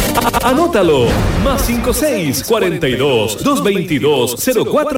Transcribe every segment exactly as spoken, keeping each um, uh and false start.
Anótalo. Más cinco seis cuarenta y dos, doscientos veintidós, cero cuatro.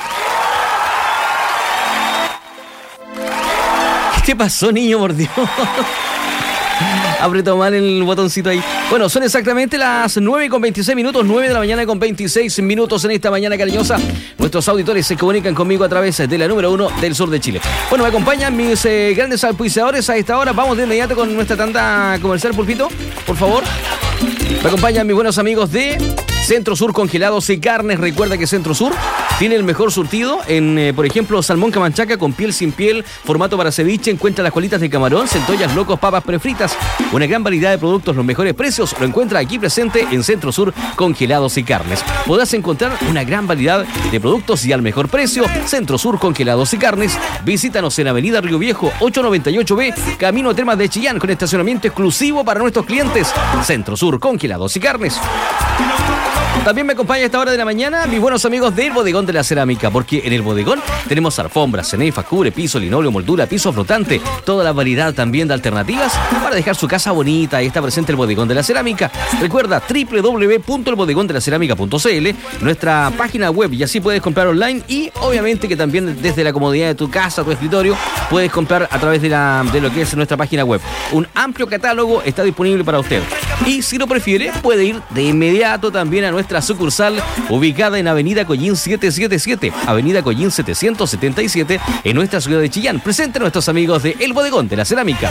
¿Qué pasó, niño? Por Dios. Apretó mal el botoncito ahí. Bueno, son exactamente las nueve con veintiséis minutos, nueve de la mañana con veintiséis minutos en esta mañana cariñosa. Nuestros auditores se comunican conmigo a través de la número uno del sur de Chile. Bueno, me acompañan mis eh, grandes auspiciadores a esta hora. Vamos de inmediato con nuestra tanda comercial, Pulpito, por favor. Me acompañan mis buenos amigos de Centro Sur Congelados y Carnes. Recuerda que Centro Sur tiene el mejor surtido en, eh, por ejemplo, salmón camanchaca con piel sin piel, formato para ceviche. Encuentra las colitas de camarón, centollas, locos, papas prefritas. Una gran variedad de productos, los mejores precios. Lo encuentra aquí presente en Centro Sur Congelados y Carnes. Podrás encontrar una gran variedad de productos y al mejor precio. Centro Sur Congelados y Carnes. Visítanos en Avenida Río Viejo, ochocientos noventa y ocho B, Camino a Termas de Chillán, con estacionamiento exclusivo para nuestros clientes. Centro Sur Congelados y Carnes. También me acompaña a esta hora de la mañana mis buenos amigos del Bodegón de la Cerámica, porque en el Bodegón tenemos alfombras, cenefas, cubre, piso, linóleo, moldura, piso flotante, toda la variedad también de alternativas para dejar su casa bonita. Ahí está presente el Bodegón de la Cerámica. Recuerda doble u doble u doble u punto el bodegón de la cerámica punto c l, nuestra página web, y así puedes comprar online y obviamente que también desde la comodidad de tu casa, tu escritorio, puedes comprar a través de, la, de lo que es nuestra página web. Un amplio catálogo está disponible para usted. Y si lo prefiere, puede ir de inmediato también a nuestra sucursal ubicada en Avenida Collín setecientos setenta y siete, Avenida Collín setecientos setenta y siete, en nuestra ciudad de Chillán. Presente a nuestros amigos de El Bodegón de la Cerámica.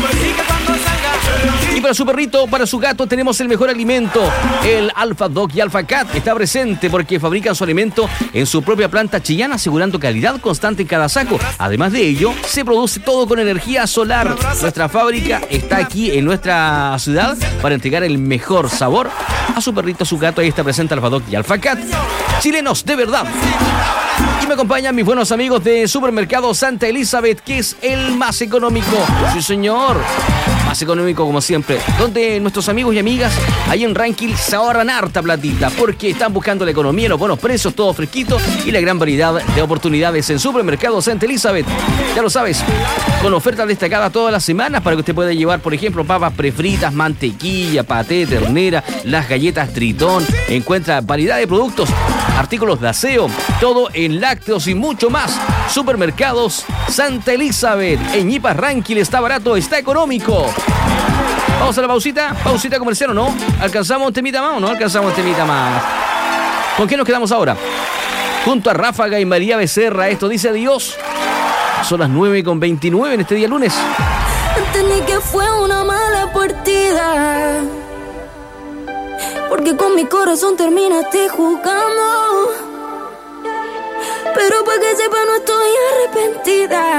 Y para su perrito, para su gato, tenemos el mejor alimento, el Alpha Dog y Alpha Cat. Está presente porque fabrican su alimento en su propia planta Chillán, asegurando calidad constante en cada saco. Además de ello, se produce todo con energía solar. Nuestra fábrica está aquí en nuestra ciudad para entregar el mejor sabor a su perrito, a su gato. Ahí está presente Alpha Dog y Alpha Cat. Chilenos de verdad. Y me acompañan mis buenos amigos de Supermercado Santa Elizabeth, que es el más económico. Sí, señor. Más económico como siempre. Donde nuestros amigos y amigas ahí en Rankin se ahorran harta platita, porque están buscando la economía, los buenos precios, todo fresquito y la gran variedad de oportunidades en Supermercado Santa Elizabeth. Ya lo sabes, con ofertas destacadas todas las semanas para que usted pueda llevar, por ejemplo, papas prefritas, mantequilla, paté, ternera, las galletas Tritón. Encuentra variedad de productos, artículos de aseo, todo en lácteos y mucho más. Supermercados Santa Elizabeth. En Ñipas Rankin está barato, está económico. Vamos a la pausita, pausita comercial, ¿o no? ¿Alcanzamos un temita más o no alcanzamos un temita más? ¿Con qué nos quedamos ahora? Junto a Ráfaga y María Becerra, esto dice adiós. Son las nueve con veintinueve en este día lunes. Entendí que fue una mala partida, porque con mi corazón terminaste jugando. Pero para que sepa no estoy arrepentida.